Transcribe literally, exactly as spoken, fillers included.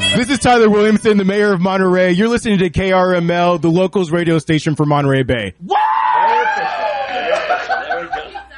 This is Tyler Williamson, the mayor of Monterey. You're listening to K R M L, the locals radio station for Monterey Bay. What? There we go.